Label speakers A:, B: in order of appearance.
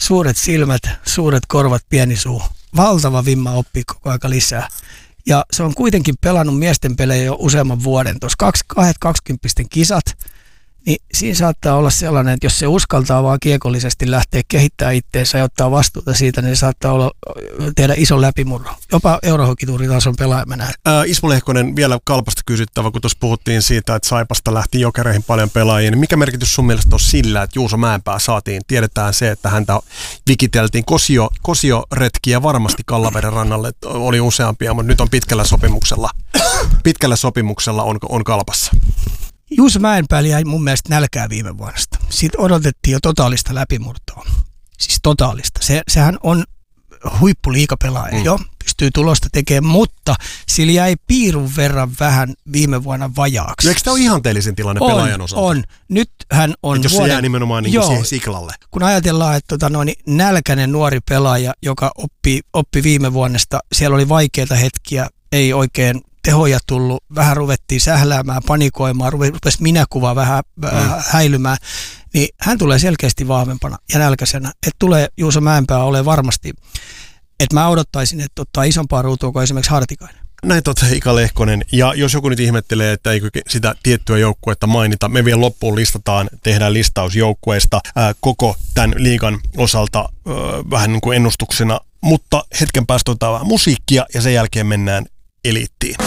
A: suuret silmät, suuret korvat, pieni suu. Valtava vimma oppii koko aika lisää. Ja se on kuitenkin pelannut miesten pelejä jo useamman vuoden. Tuossa 20 kisat, niin siinä saattaa olla sellainen, että jos se uskaltaa vaan kiekollisesti lähteä kehittämään itseensä ja ottaa vastuuta siitä, niin se saattaa tehdä ison läpimurron. Jopa eurohokituuritason pelaaja mä näen.
B: Ismo Lehkonen, vielä Kalpasta kysyttävä, kun tuossa puhuttiin siitä, että Saipasta lähti Jokereihin paljon pelaajia, niin mikä merkitys sun mielestä on sillä, että Juuso Mäenpää saatiin? Tiedetään se, että häntä vikiteltiin kosioretkiä varmasti Kallaveden rannalle, oli useampia, mutta nyt on pitkällä sopimuksella on Kalpassa.
A: Juuso Mäenpäällä jäi mun mielestä nälkää viime vuodesta. Siitä odotettiin jo totaalista läpimurtoa. Siis totaalista. Sehän on huippuliigapelaaja jo, pystyy tulosta tekemään, mutta sillä jäi piirun verran vähän viime vuonna vajaaksi.
B: Eikö tämä ole ihanteellisin tilanne pelaajan osalta?
A: On. Nyt hän on
B: jos se jää nimenomaan niin kuin siihen siklalle.
A: Kun ajatellaan, että nälkäinen nuori pelaaja, joka oppi viime vuonnesta, siellä oli vaikeita hetkiä, ei oikein tehoja tullut, vähän ruvettiin sähläämään, panikoimaan, rupesi minäkuva vähän häilymään, niin hän tulee selkeästi vahvempana ja nälkäisenä. Että tulee Juuso Mäenpää ole varmasti, että mä odottaisin, että ottaa isompaa ruutua kuin esimerkiksi Hartikainen.
B: Näin Ika Lehkonen. Ja jos joku nyt ihmettelee, että eikö sitä tiettyä joukkuetta mainita, me vielä loppuun tehdään listaus joukkueista koko tämän liigan osalta vähän niin kuin ennustuksena, mutta hetken päästä otetaan vähän musiikkia ja sen jälkeen mennään eliittiin.